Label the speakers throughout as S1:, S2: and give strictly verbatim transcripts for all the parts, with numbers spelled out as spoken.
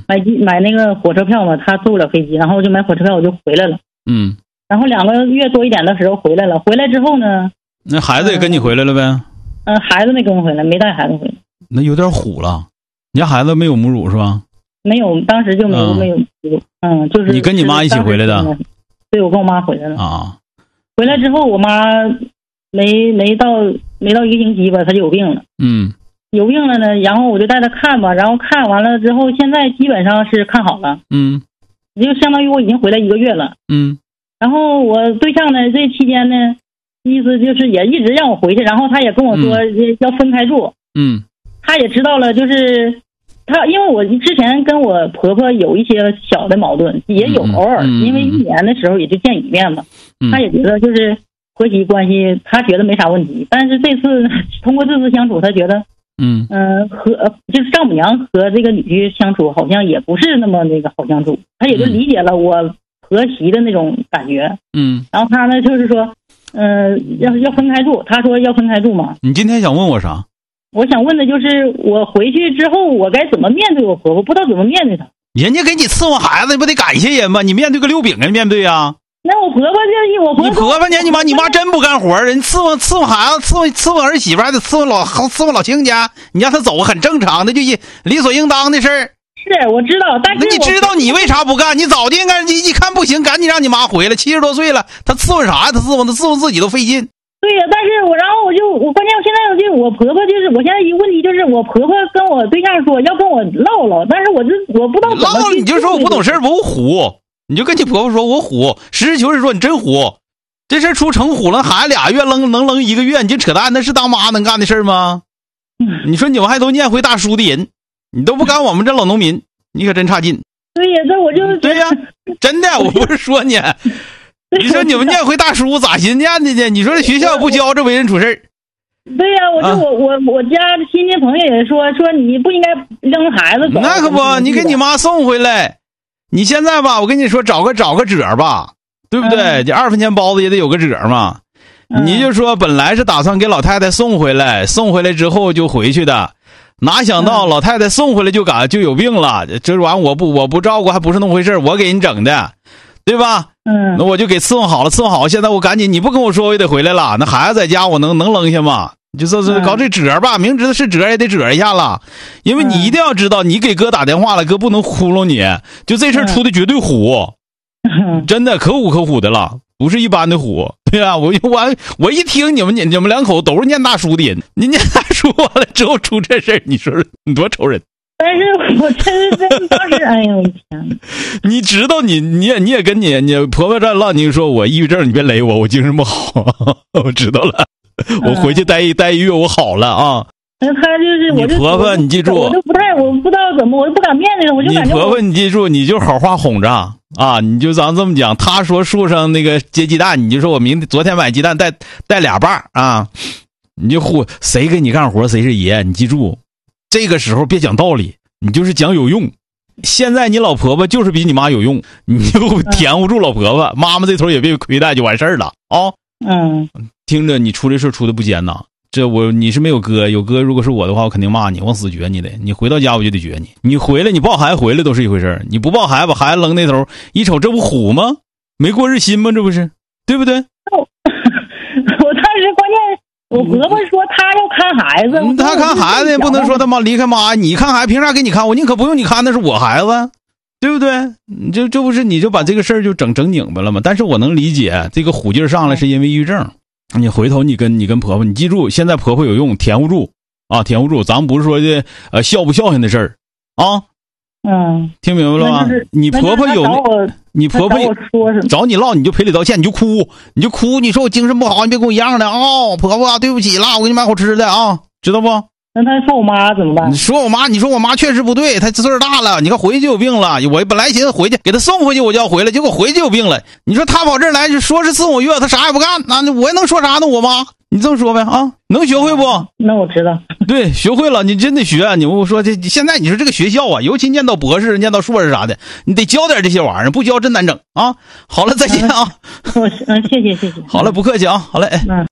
S1: 买机买那个火车票嘛，他坐不了飞机，然后我就买火车票，我就回来了。
S2: 嗯。
S1: 然后两个月多一点的时候回来了，回来之后呢，
S2: 那孩子也跟你回来了呗？
S1: 嗯、呃，孩子没跟我回来，没带孩子回来。
S2: 那有点虎了。你家孩子没有母乳是吧？
S1: 没有，当时就没有、嗯、没有母乳。嗯，就是
S2: 你跟你妈一起回来的？
S1: 对，我跟我妈回来了。
S2: 啊。
S1: 回来之后，我妈没没到没到一个星期吧，她就有病了。
S2: 嗯。
S1: 有病了呢，然后我就带她看吧，然后看完了之后，现在基本上是看好了。
S2: 嗯。
S1: 就相当于我已经回来一个月了。
S2: 嗯。然
S1: 后我对象呢，这期间呢，意思就是也一直让我回去，然后他也跟我说要分开住。
S2: 嗯。
S1: 他也知道了，就是他，因为我之前跟我婆婆有一些小的矛盾，也有偶尔，
S2: 嗯、
S1: 因为一年的时候也就见一面嘛。
S2: 嗯、
S1: 他也觉得就是和谐关系，他觉得没啥问题。但是这次通过这次相处，他觉得，
S2: 嗯
S1: 嗯、呃，和就是丈母娘和这个女婿相处，好像也不是那么那个好相处。他也就理解了我和谐的那种感觉。
S2: 嗯。
S1: 然后他呢，就是说，嗯、呃，要要分开住。他说要分开住嘛。
S2: 你今天想问我啥？
S1: 我想问的就是我回去之后我该怎么面对我婆婆，不知道怎么面对她。
S2: 人家给你伺候孩子，你不得感谢人吗？你面对个六饼啊，面对呀。
S1: 那我婆婆就我婆婆，
S2: 你婆婆呢？你妈你妈真不干活，人伺候伺候孩子，伺候伺候儿媳妇，还得伺候老伺候老亲家，你让她走很正常的，就理所应当的事儿。
S1: 是我知道，但是
S2: 那你知道你为啥不干？你早就应该，你一看不行，赶紧让你妈回来。七十多岁了，她伺候啥呀？她伺候她伺候自己都费劲。
S1: 对呀、啊，但是我然后我就我关键我现在我就我婆婆就是我现在一个问题就是我婆婆跟我对象说要跟我唠唠，但是我这我不知道怎么
S2: 唠，你就说我不懂事儿，我虎，你就跟你婆婆说我虎，实事求是说你真虎，这事出成虎了，孩子俩月扔能扔一个月，你就扯淡，那是当妈能干的事儿吗？嗯、你说你们还都念回大叔的人，你都不干我们这老农民，你可真差劲。
S1: 对呀，这我就
S2: 对呀，真的，我不是说你。你说你们念回大叔咋寻念的呢？你说这学校不教这为人处事。
S1: 对呀、啊，我就、啊、我我我家亲戚朋友也说说你不应该扔孩子走。
S2: 那可不，你给你妈送回来。你现在吧，我跟你说，找个找个褶吧，对不对？这、嗯、二分钱包子也得有个褶嘛。嗯、你就说本来是打算给老太太送回来，送回来之后就回去的，哪想到老太太送回来就赶就有病了，这玩意我不我不照顾还不是那么回事，我给你整的。对吧？
S1: 嗯，
S2: 那我就给伺候好了，伺候好。现在我赶紧，你不跟我说，我也得回来了。那孩子在家，我能能扔下吗？就说是搞这褶吧，明知道是褶也得褶一下了。因为你一定要知道，你给哥打电话了，哥不能糊弄你。就这事儿出的绝对虎，真的可虎可虎的了，不是一般的虎。对啊，我我我一听你们你你们两口都是念大书的人，你念大书完了之后出这事儿，你说你多愁人。
S1: 但是我真是当时，哎呦我天！
S2: 你知道你你也你也跟你你婆婆这唠，你说我抑郁症，你别勒我，我精神不好，我知道了，我回去待一待一月，我好了啊。
S1: 那他就是我就
S2: 你婆婆，你记住，
S1: 我就不太我不知道怎么，我不敢面对，我就感觉
S2: 你婆婆，你记住，你就好话哄着啊，你就咱这么讲，他说树上那个结鸡蛋，你就说我明天昨天买鸡蛋带带俩瓣啊，你就唬谁给你干活谁是爷，你记住。这个时候别讲道理，你就是讲有用。现在你老婆婆就是比你妈有用，你就填不住老婆婆，嗯、妈妈这头也别亏待就完事儿了啊。
S1: 嗯，
S2: 听着你出这事出的不尖呐，这我你是没有哥，有哥如果是我的话，我肯定骂你，往死撅你的。你回到家我就得撅你，你回来你抱孩子回来都是一回事，你不抱孩子把孩子扔那头，一瞅这不虎吗？没过日心吗？这不是对不对？
S1: 我当时关键。我婆婆说她要看孩子，
S2: 嗯、她看孩子也不能说他妈离开妈，你看孩子凭啥给你看？我宁可不用你看，那是我孩子，对不对？你这这不是你就把这个事儿就整整拧巴了吗？但是我能理解这个虎劲上来是因为抑郁症。你回头你跟你跟婆婆，你记住，现在婆婆有用，填不住啊，填不住。咱们不是说的呃孝不孝顺的事儿啊。
S1: 嗯，
S2: 听明白了吗？
S1: 就是、
S2: 你婆婆有你婆婆找你唠，你就赔礼道歉，你就哭，你就哭，你说我精神不好，你别跟我一样的啊、哦！婆婆对不起啦，我给你买好吃的啊，知道不？
S1: 那他说我妈怎么办？
S2: 你说我妈，你说我妈确实不对，她岁数大了，你看回去就有病了。我本来寻思回去给她送回去，我就要回来，结果回去就有病了。你说她跑这儿来说是伺候我月，她啥也不干，那我也能说啥呢？我妈，你这么说呗啊？能学会不？
S1: 那我知道。
S2: 对，学会了，你真得学。你我说这现在你说这个学校啊，尤其念到博士、念到硕士啥的，你得教点这些玩意儿，不教真难整啊。好了，再见啊。
S1: 嗯，嗯谢谢谢谢。
S2: 好了，不客气啊。好嘞。
S1: 嗯。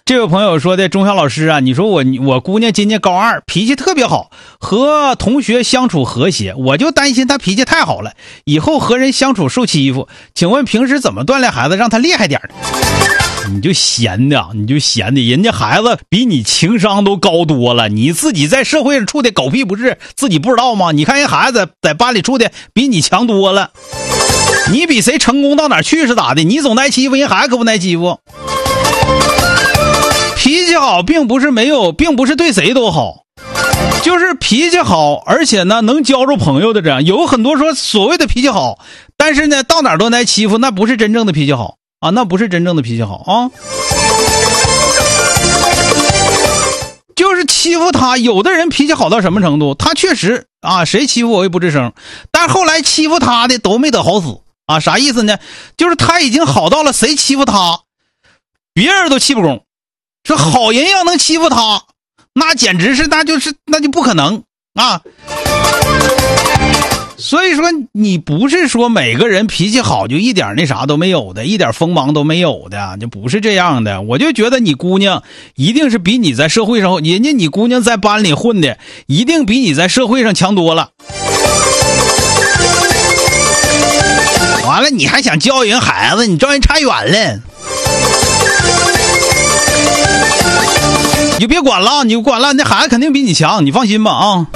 S2: 这位朋友说的，钟晓老师啊，你说我我姑娘今年高二，脾气特别好，和同学相处和谐，我就担心她脾气太好了，以后和人相处受欺负。请问平时怎么锻炼孩子让他厉害点呢？你就闲的，你就闲的，人家孩子比你情商都高多了，你自己在社会上处的狗屁不是，自己不知道吗？你看人孩子在班里处的比你强多了，你比谁成功到哪去是咋的？你总挨欺负，人孩子可不挨欺负。脾气好并不是没有，并不是对谁都好，就是脾气好，而且呢能交着朋友的这样。有很多说所谓的脾气好，但是呢到哪儿都挨欺负，那不是真正的脾气好啊，那不是真正的脾气好啊。就是欺负他，有的人脾气好到什么程度？他确实啊，谁欺负我也不吱声，但后来欺负他的都没得好死啊。啥意思呢？就是他已经好到了，谁欺负他，别人都气不公。说好人要能欺负他，那简直是那就是那就不可能啊。所以说你不是说每个人脾气好就一点那啥都没有的，一点锋芒都没有的，就不是这样的。我就觉得你姑娘一定是比你在社会上，人家你姑娘在班里混的一定比你在社会上强多了。完了你还想教育人孩子，你教人差远了。你就别管了，你管了，那孩子肯定比你强，你放心吧啊。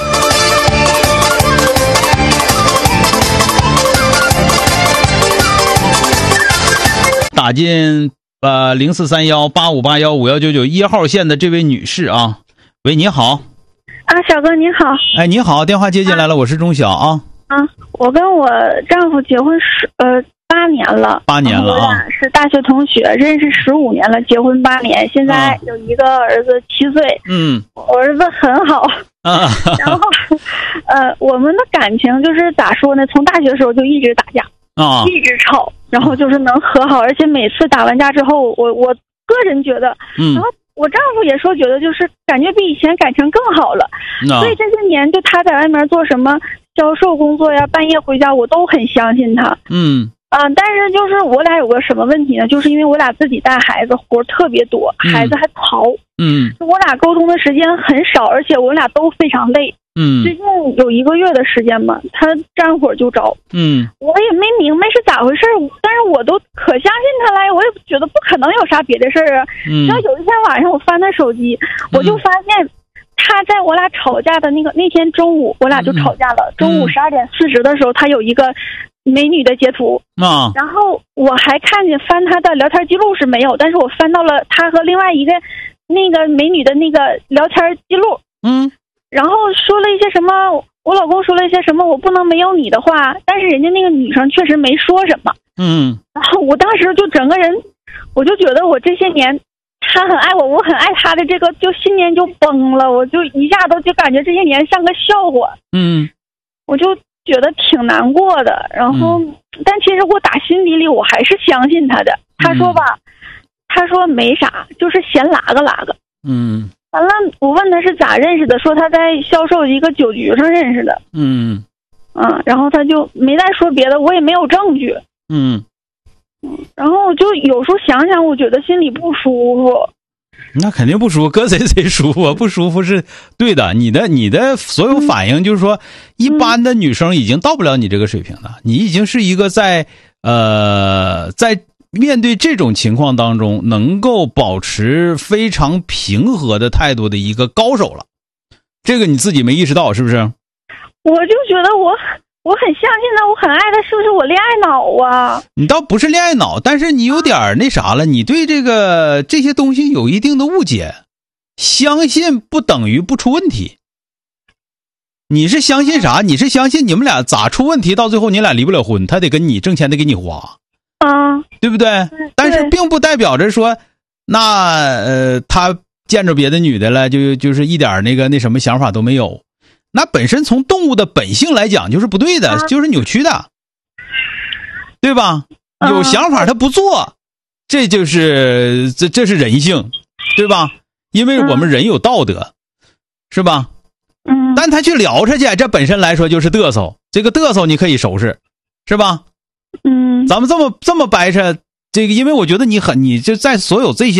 S2: 打进呃零四三幺八五八幺五幺九九一号线的这位女士啊，喂，你好。
S3: 啊，小哥你好。
S2: 哎，你好，电话接进来了，啊、我是钟晓啊。
S3: 啊，我跟我丈夫结婚十呃八年了，
S2: 八年了啊，
S3: 我俩是大学同学，认识十五年了，结婚八年，现在有一个儿子七岁，
S2: 嗯，
S3: 我儿子很好，
S2: 啊，
S3: 然后呃，我们的感情就是咋说呢？从大学的时候就一直打架啊，一直吵，然后就是能和好，而且每次打完架之后，我我个人觉得，
S2: 嗯，
S3: 然后我丈夫也说觉得就是感觉比以前感情更好了，
S2: 啊、
S3: 所以这些年就他在外面做什么销售工作呀，半夜回家我都很相信他，
S2: 嗯。
S3: 啊、呃，但是就是我俩有个什么问题呢？就是因为我俩自己带孩子，活特别多，孩子还淘，
S2: 嗯，
S3: 我俩沟通的时间很少，而且我俩都非常累，
S2: 嗯，
S3: 最近有一个月的时间吧，他战火就着，
S2: 嗯，
S3: 我也没明白是咋回事，但是我都可相信他了，我也觉得不可能有啥别的事儿啊。
S2: 嗯，
S3: 然后有一天晚上我翻他手机，我就发现他在我俩吵架的那个那天中午，我俩就吵架了，嗯、中午十二点四十的时候，他有一个美女的截图
S2: 啊，
S3: 然后我还看见翻他的聊天记录是没有，但是我翻到了他和另外一个那个美女的那个聊天记录，
S2: 嗯，
S3: 然后说了一些什么，我老公说了一些什么我不能没有你的话，但是人家那个女生确实没说什么，
S2: 嗯，
S3: 然后我当时就整个人，我就觉得我这些年他很爱我，我很爱他的这个就信念就崩了，我就一下都就感觉这些年像个笑话，
S2: 嗯，
S3: 我就觉得挺难过的，然后、嗯、但其实我打心底里我还是相信他的。他说吧、嗯、他说没啥，就是嫌拉个拉个。
S2: 嗯，
S3: 完了我问他是咋认识的，说他在销售一个酒局上认识的。
S2: 嗯
S3: 嗯，然后他就没再说别的，我也没有证据。
S2: 嗯
S3: 嗯，然后我就有时候想想我觉得心里不舒服。
S2: 那肯定不舒服，搁谁谁舒服啊？不舒服是对的。你的你的所有反应就是说，一般的女生已经到不了你这个水平了。你已经是一个在呃在面对这种情况当中能够保持非常平和的态度的一个高手了。这个你自己没意识到是不是？
S3: 我就觉得我我很相信他，我很爱他，是不是我恋爱脑啊？
S2: 你倒不是恋爱脑，但是你有点那啥了，你对这个这些东西有一定的误解。相信不等于不出问题。你是相信啥？你是相信你们俩咋出问题，到最后你俩离不了婚，他得跟你挣钱，得给你花，
S3: 啊，
S2: 对不对？但是并不代表着说，那呃他见着别的女的了，就就是一点那个那什么想法都没有。那本身从动物的本性来讲就是不对的，啊、就是扭曲的，对吧？有想法他不做，啊、这就是这这是人性，对吧？因为我们人有道德，啊、是吧？
S3: 嗯。
S2: 但他去聊出去，这本身来说就是嘚瑟，这个嘚瑟你可以收拾，是吧？
S3: 嗯。
S2: 咱们这么这么掰扯，这个因为我觉得你很，你就在所有这些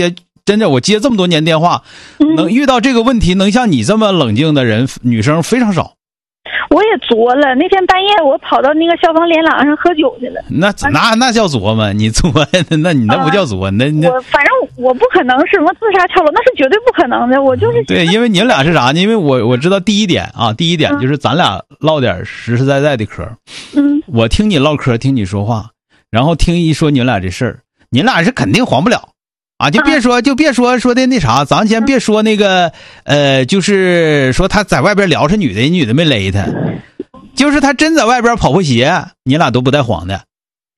S2: 真的，我接这么多年电话，能遇到这个问题，能像你这么冷静的人，女生非常少。
S3: 我也作了，那天半夜我跑到那个消防连廊上喝酒去了。
S2: 那那那叫作吗？你作，那你那不叫作，那那
S3: 我反正我不可能什么自杀跳楼，那是绝对不可能的。我就是
S2: 对，因为你们俩是啥呢？因为我我知道第一点啊，第一点就是咱俩唠点实实在在的嗑。
S3: 嗯，
S2: 我听你唠嗑，听你说话，然后听一说你们俩这事儿，你们俩是肯定黄不了。啊，就别说，就别说说的那啥，咱先别说那个，呃，就是说他在外边聊是女的，女的没勒他，就是他真在外边跑破鞋，你俩都不带黄的。
S3: 啊，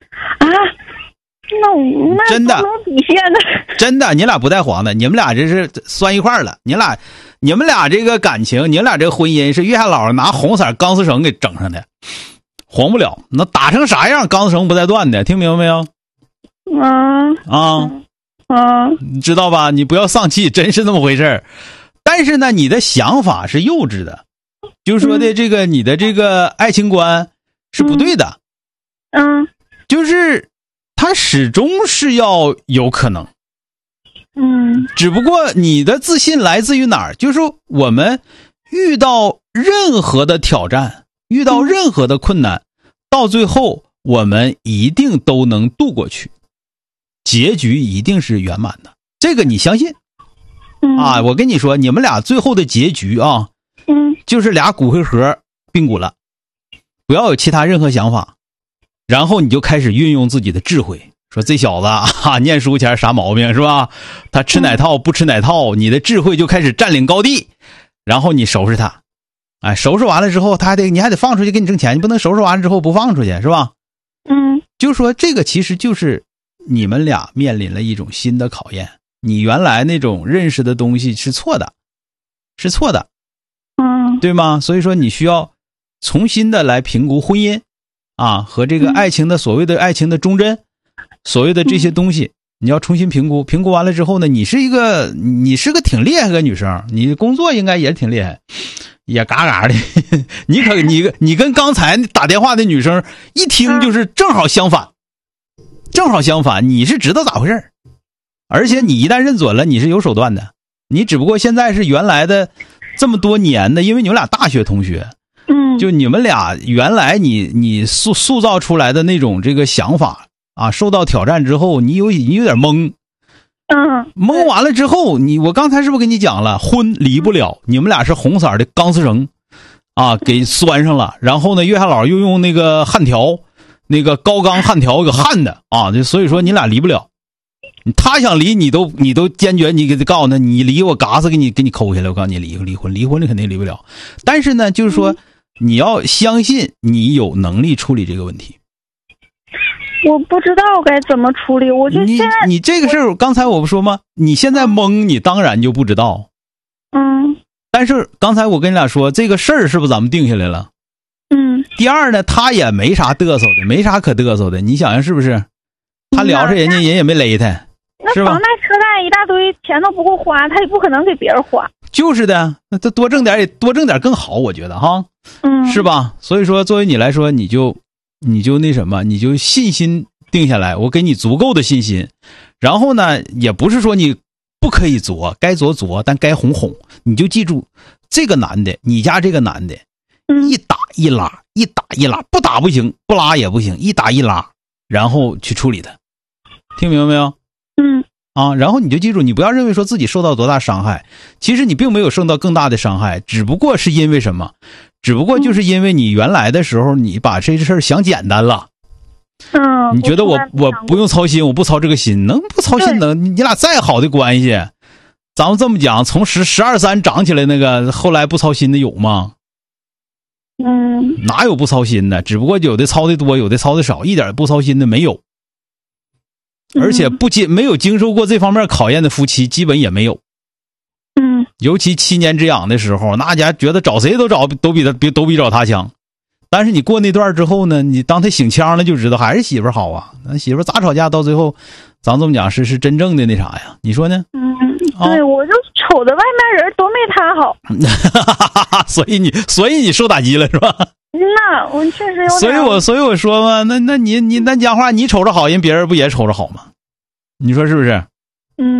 S3: 那那
S2: 真的
S3: 底线的，
S2: 真的，你俩不带黄的，你们俩这是拴一块了，你俩，你们俩这个感情，你们俩这个婚姻是月下老拿红色钢丝绳给整上的，黄不了，那打成啥样，钢丝绳不带断的，听明白没有？
S3: 嗯
S2: 啊。
S3: 嗯，
S2: 你知道吧？你不要丧气，真是那么回事儿。但是呢，你的想法是幼稚的，就是说的这个、嗯、你的这个爱情观是不对的。
S3: 嗯，
S2: 就是它始终是要有可能。
S3: 嗯，
S2: 只不过你的自信来自于哪儿？就是说我们遇到任何的挑战，遇到任何的困难，到最后我们一定都能度过去。结局一定是圆满的，这个你相信？
S3: 嗯、
S2: 啊，我跟你说，你们俩最后的结局啊，
S3: 嗯，
S2: 就是俩骨灰盒并骨了，不要有其他任何想法，然后你就开始运用自己的智慧，说这小子啊，念书前啥毛病是吧？他吃哪套不吃哪套，你的智慧就开始占领高地，然后你收拾他，哎，收拾完了之后，他还得你还得放出去给你挣钱，你不能收拾完了之后不放出去是吧？
S3: 嗯，
S2: 就说这个其实就是。你们俩面临了一种新的考验，你原来那种认识的东西是错的，是错的，
S3: 嗯，
S2: 对吗？所以说你需要重新的来评估婚姻啊和这个爱情的所谓的爱情的忠贞，所谓的这些东西，你要重新评估。评估完了之后呢，你是一个你是个挺厉害的女生，你工作应该也挺厉害，也嘎嘎的。你可你你跟刚才打电话的女生一听就是正好相反。正好相反，你是知道咋回事，而且你一旦认准了，你是有手段的。你只不过现在是原来的这么多年的，因为你们俩大学同学，
S3: 嗯，
S2: 就你们俩原来你你塑塑造出来的那种这个想法啊，受到挑战之后，你有你有点懵，
S3: 嗯，
S2: 懵完了之后，你我刚才是不是跟你讲了，婚离不了，你们俩是红色的钢丝绳啊，给拴上了，然后呢，月下老又用那个焊条。那个高钢焊条给焊的啊，就所以说你俩离不了。他想离你都你都坚决，你给他告诉他，你离我嘎子给你给你抠下来，我告诉你离离婚，离婚了肯定离不了。但是呢，就是说你要相信你有能力处理这个问题。
S3: 我不知道该怎么处理，我就
S2: 你你这个事儿，刚才我不说吗？你现在懵，你当然就不知道。
S3: 嗯。
S2: 但是刚才我跟你俩说，这个事儿是不是咱们定下来了？
S3: 嗯。
S2: 第二呢，他也没啥嘚瑟的，没啥可嘚瑟的。你想想是不是？他聊着人家，人也没勒他，是吧？
S3: 那房贷车贷一大堆，钱都不够花，他也不可能给别人花。
S2: 就是的，那他多挣点也多挣点更好，我觉得哈，
S3: 嗯，
S2: 是吧？所以说，作为你来说，你就你就那什么，你就信心定下来，我给你足够的信心。然后呢，也不是说你不可以作，该作作，但该哄哄。你就记住，这个男的，你家这个男的，一打一拉，一打一拉，不打不行，不拉也不行，一打一拉，然后去处理他，听明白没有？
S3: 嗯。
S2: 啊，然后你就记住，你不要认为说自己受到多大伤害，其实你并没有受到更大的伤害，只不过是因为什么？只不过就是因为你原来的时候，你把这事儿想简单了。
S3: 嗯，
S2: 你觉得我我不用操心，我不操这个心，能不操心能？你俩再好的关系，咱们这么讲，从十十二三长起来那个，后来不操心的有吗？
S3: 嗯，
S2: 哪有不操心的？只不过有的操的多，有的操的少，一点不操心的没有。而且不经没有经受过这方面考验的夫妻，基本也没有。
S3: 嗯，
S2: 尤其七年之痒的时候，那家觉得找谁都找都比他比都比找他强。但是你过那段之后呢，你当他醒枪了，就知道还是媳妇好啊。那媳妇咋吵架，到最后，咱这么讲是是真正的那啥呀？你说呢？
S3: 嗯，对，啊、我就瞅着外面人都没他
S2: 好，所以你所以你受打击了是吧？
S3: 那我确实有点。
S2: 所以我所以我说嘛，那那你你那讲话，你瞅着好人，别人不也瞅着好吗？你说是不是？
S3: 嗯，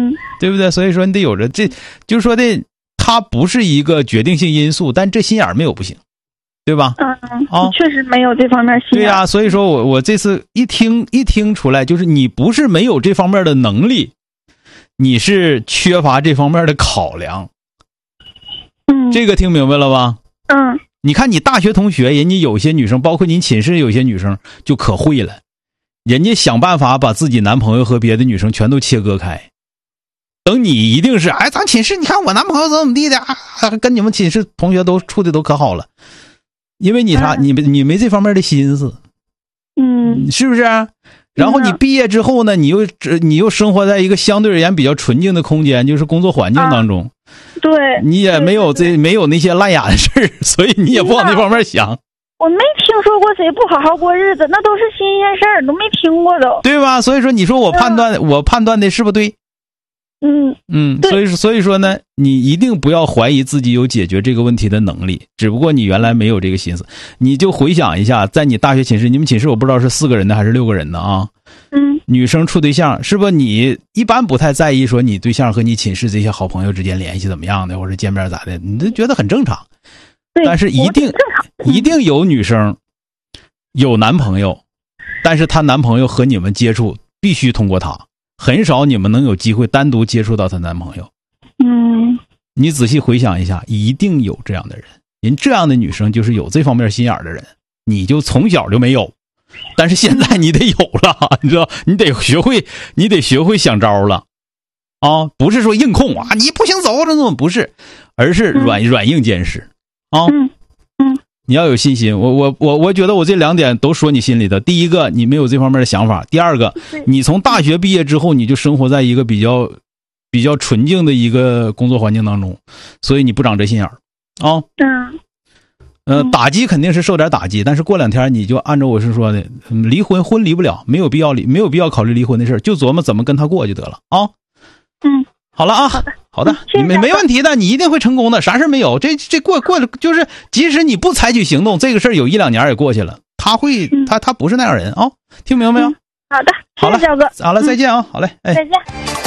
S2: 对不对？所以说你得有着这，就是说的，它不是一个决定性因素，但这心眼没有不行，对吧？
S3: 嗯嗯，啊，确实没有这方面心眼。
S2: 对呀、啊，所以说我我这次一听一听出来，就是你不是没有这方面的能力，你是缺乏这方面的考量。
S3: 嗯，
S2: 这个听明白了吧？
S3: 嗯，
S2: 你看你大学同学，人家有些女生，包括你寝室有些女生就可会了，人家想办法把自己男朋友和别的女生全都切割开。等你一定是，哎，咱寝室你看我男朋友怎么怎么地的啊，跟你们寝室同学都处的都可好了，因为你啥，你你没这方面的心思，
S3: 嗯，
S2: 是不是？然后你毕业之后呢，你又你又生活在一个相对而言比较纯净的空间，就是工作环境当中，
S3: 啊、对，
S2: 你也没有这没有那些烂雅的事儿，所以你也不往那方面想。
S3: 我没听说过谁不好好过日子，那都是新鲜事儿，都没听过都，
S2: 对吧？所以说，你说我判断，嗯、我判断的是不是对？
S3: 嗯
S2: 嗯，所以所以说呢，你一定不要怀疑自己有解决这个问题的能力，只不过你原来没有这个心思。你就回想一下，在你大学寝室，你们寝室我不知道是四个人的还是六个人的啊？
S3: 嗯，
S2: 女生处对象，是不是你一般不太在意说你对象和你寝室这些好朋友之间联系怎么样的，或者见面咋的，你都觉得很正常。
S3: 对，
S2: 但是一定一定有女生有男朋友，但是她男朋友和你们接触必须通过她。很少你们能有机会单独接触到她男朋友。
S3: 嗯，
S2: 你仔细回想一下，一定有这样的人。人这样的女生就是有这方面心眼的人，你就从小就没有，但是现在你得有了，你知道，你得学会，你得学会想招了啊！不是说硬控啊，你不行走这种不是，而是软、嗯、软硬兼施啊。
S3: 嗯嗯，
S2: 你要有信心。我我我我觉得我这两点都说你心里的。第一个，你没有这方面的想法；第二个，你从大学毕业之后，你就生活在一个比较比较纯净的一个工作环境当中，所以你不长这心眼儿啊。
S3: 嗯。
S2: 呃，打击肯定是受点打击，但是过两天你就按照我是说的，离婚婚离不了，没有必要离，没有必要考虑离婚的事，就琢磨怎么跟他过就得了啊。
S3: 嗯。
S2: 好了啊，好的，好的，你没没问题的，你一定会成功的，啥事没有。这这过过了，就是即使你不采取行动，这个事儿有一两年也过去了。他会，
S3: 嗯、
S2: 他他不是那样人啊，听明白没有？
S3: 嗯、好的，
S2: 好了，
S3: 小哥，
S2: 好了，再见啊，嗯、好嘞，哎，
S3: 再见。